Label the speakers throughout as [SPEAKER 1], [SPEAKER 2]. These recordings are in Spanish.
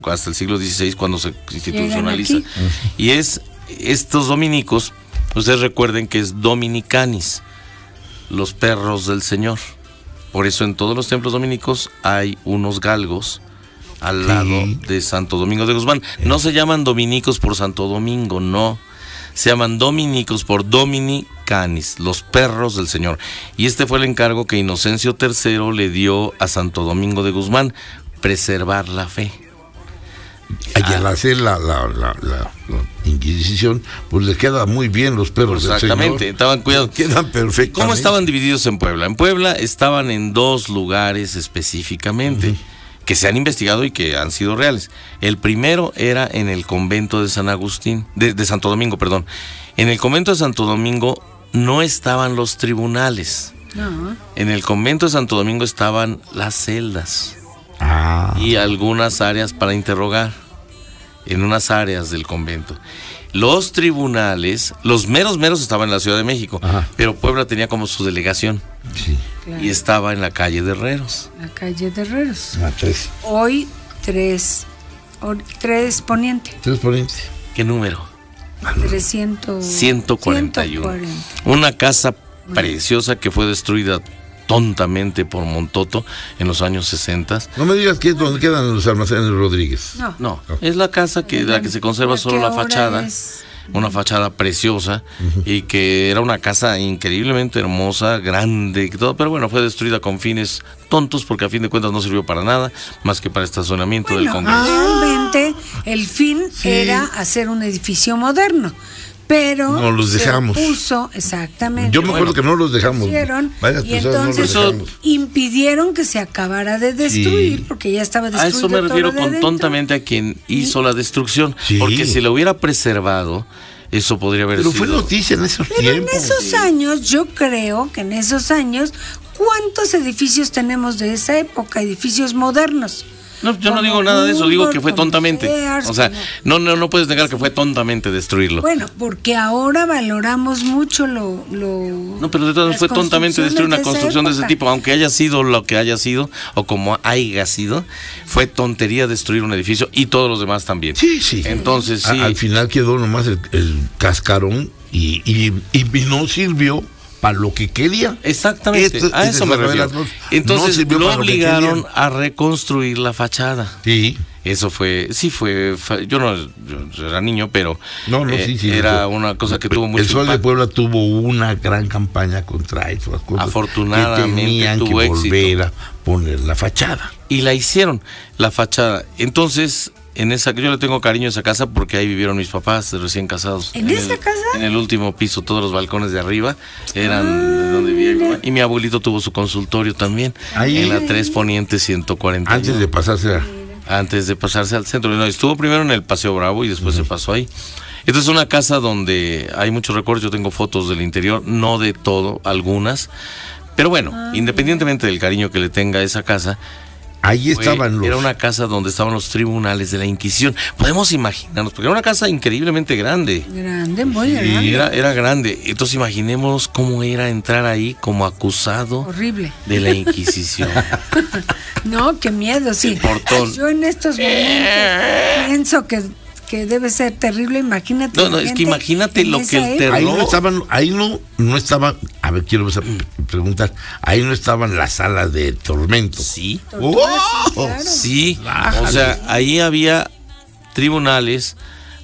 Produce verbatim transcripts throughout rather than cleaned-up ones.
[SPEAKER 1] hasta el siglo dieciséis cuando se institucionaliza. Y es estos dominicos, ustedes recuerden que es Dominicanis, los perros del Señor. Por eso en todos los templos dominicos hay unos galgos al lado sí. de Santo Domingo de Guzmán. No se llaman dominicos por Santo Domingo, no. Se llaman dominicos por Dominicanis, los perros del Señor. Y este fue el encargo que Inocencio tercero le dio a Santo Domingo de Guzmán, preservar la fe.
[SPEAKER 2] Y al hacer la, la, la, la, la Inquisición, pues le quedan muy bien los perros del Señor.
[SPEAKER 1] Exactamente, estaban cuidados.
[SPEAKER 2] Quedan perfectamente.
[SPEAKER 1] ¿Cómo estaban divididos en Puebla? En Puebla estaban en dos lugares específicamente, uh-huh. que se han investigado y que han sido reales. El primero era en el convento de San Agustín, de, de Santo Domingo, perdón. En el convento de Santo Domingo no estaban los tribunales. Uh-huh. En el convento de Santo Domingo estaban las celdas. Ah. Y algunas áreas para interrogar, en unas áreas del convento. Los tribunales, los meros meros estaban en la Ciudad de México, ajá. pero Puebla tenía como su delegación. Sí. Claro. Y estaba en la calle de Herreros.
[SPEAKER 3] La calle de Herreros.
[SPEAKER 2] Ah, tres.
[SPEAKER 3] Hoy tres, tres poniente.
[SPEAKER 2] Tres poniente.
[SPEAKER 1] ¿Qué número?
[SPEAKER 3] trescientos.
[SPEAKER 1] ciento cuarenta y uno. ciento cuarenta. Una casa preciosa que fue destruida tontamente por Montoto en los años sesenta.
[SPEAKER 2] No me digas que es donde quedan los almacenes Rodríguez.
[SPEAKER 1] No, no, es la casa que, la que se conserva solo la fachada, es... una fachada preciosa, uh-huh. y que era una casa increíblemente hermosa, grande, todo, pero bueno, fue destruida con fines tontos porque a fin de cuentas no sirvió para nada más que para estacionamiento bueno, del Congreso.
[SPEAKER 3] Realmente el fin sí. era hacer un edificio moderno. Pero
[SPEAKER 2] no los dejamos.
[SPEAKER 3] Se puso, exactamente.
[SPEAKER 2] Yo me acuerdo bueno, que no los dejamos.
[SPEAKER 3] Varias y entonces no dejamos. Impidieron que se acabara de destruir, sí. porque ya estaba destruido.
[SPEAKER 1] A eso me refiero
[SPEAKER 3] todo
[SPEAKER 1] con
[SPEAKER 3] de
[SPEAKER 1] tontamente a quien hizo la destrucción. Sí. Porque si lo hubiera preservado, eso podría haber
[SPEAKER 2] Pero
[SPEAKER 1] sido.
[SPEAKER 2] Pero fue noticia en esos
[SPEAKER 3] Pero
[SPEAKER 2] tiempos.
[SPEAKER 3] En esos
[SPEAKER 2] sí.
[SPEAKER 3] años, yo creo que en esos años, ¿cuántos edificios tenemos de esa época? Edificios modernos.
[SPEAKER 1] No, yo no digo nada de eso, digo que fue tontamente. O sea, no, no, no puedes negar que fue tontamente destruirlo.
[SPEAKER 3] Bueno, porque ahora valoramos mucho lo... lo
[SPEAKER 1] no, pero de todas maneras fue tontamente destruir una construcción de ese tipo, aunque haya sido lo que haya sido, o como haya sido, fue tontería destruir un edificio y todos los demás también.
[SPEAKER 2] Sí, sí.
[SPEAKER 1] Entonces, sí.
[SPEAKER 2] A, al final quedó nomás el, el cascarón y, y, y no sirvió para lo que quería.
[SPEAKER 1] Exactamente, Esto, a eso me refiero. Entonces no lo obligaron a reconstruir la fachada.
[SPEAKER 2] Sí.
[SPEAKER 1] Eso fue, sí fue, yo no yo era niño, pero
[SPEAKER 2] no, no, eh, sí, sí,
[SPEAKER 1] era
[SPEAKER 2] eso,
[SPEAKER 1] una cosa que tuvo mucho
[SPEAKER 2] El Sol
[SPEAKER 1] impacto.
[SPEAKER 2] de Puebla tuvo una gran campaña contra esas cosas.
[SPEAKER 1] Afortunadamente
[SPEAKER 2] que tenían
[SPEAKER 1] tuvo
[SPEAKER 2] que
[SPEAKER 1] éxito.
[SPEAKER 2] volver a poner la fachada.
[SPEAKER 1] Y la hicieron, la fachada. Entonces, en esa, yo le tengo cariño a esa casa porque ahí vivieron mis papás recién casados.
[SPEAKER 3] ¿En,
[SPEAKER 1] en
[SPEAKER 3] esa
[SPEAKER 1] el,
[SPEAKER 3] casa?
[SPEAKER 1] En el último piso, todos los balcones de arriba eran ah, de donde vivía. Y mi abuelito tuvo su consultorio también, ahí, en la tres Poniente ciento cuarenta.
[SPEAKER 2] Antes de pasarse a...
[SPEAKER 1] Antes de pasarse al centro. No, estuvo primero en el Paseo Bravo y después uh-huh. se pasó ahí. Esta es una casa donde hay muchos recuerdos, yo tengo fotos del interior, no de todo, algunas. Pero bueno, ah, independientemente del cariño que le tenga a esa casa,
[SPEAKER 2] ahí
[SPEAKER 1] fue,
[SPEAKER 2] estaban los...
[SPEAKER 1] Era una casa donde estaban los tribunales de la Inquisición. Podemos imaginarnos, porque era una casa increíblemente grande.
[SPEAKER 3] Grande, muy grande.
[SPEAKER 1] Y era, era grande. Entonces imaginemos cómo era entrar ahí como acusado.
[SPEAKER 3] Horrible.
[SPEAKER 1] De la Inquisición.
[SPEAKER 3] No, qué miedo, sí.
[SPEAKER 1] Portón.
[SPEAKER 3] Yo en estos momentos pienso que... que debe ser terrible, imagínate.
[SPEAKER 1] No, no, es que imagínate lo que el terror...
[SPEAKER 2] Ahí no estaban, ahí no, no estaban, a ver, quiero preguntar, ahí no estaban las salas de tormento.
[SPEAKER 1] Sí.
[SPEAKER 3] ¡Oh! Sí, claro.
[SPEAKER 1] Sí, o sea, ahí había tribunales,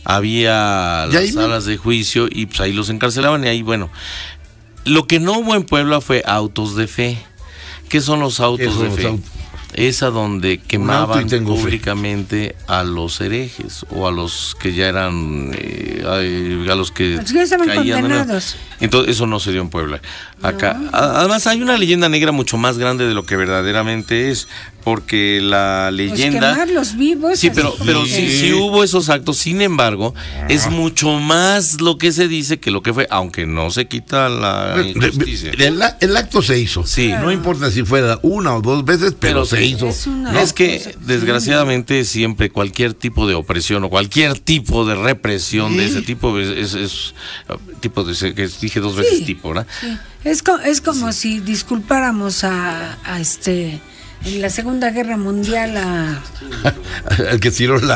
[SPEAKER 1] había las salas de juicio y pues ahí los encarcelaban y ahí, bueno. Lo que no hubo en Puebla fue autos de fe. ¿Qué son los autos de fe? Autos? Es a donde quemaban públicamente fe. A los herejes o a los que ya eran eh, a los que
[SPEAKER 3] los que estaban condenados.
[SPEAKER 1] Entonces eso no se dio en Puebla. Acá, no. Además hay una leyenda negra mucho más grande de lo que verdaderamente es, porque la leyenda...
[SPEAKER 3] Pues quemarlos vivos.
[SPEAKER 1] Sí, pero, pero sí, sí hubo esos actos. Sin embargo, ah. es mucho más lo que se dice que lo que fue, aunque no se quita la injusticia.
[SPEAKER 2] El, el acto se hizo.
[SPEAKER 1] Sí.
[SPEAKER 2] No importa si fuera una o dos veces, pero, pero se hizo.
[SPEAKER 1] Es, una, es que, desgraciadamente, siempre cualquier tipo de opresión o cualquier tipo de represión sí. de ese tipo es, es, es tipo de que dije dos veces sí. tipo, ¿no?
[SPEAKER 3] Sí. Es, co es como sí. si disculpáramos a, a este en la Segunda Guerra Mundial a...
[SPEAKER 2] El que tiró la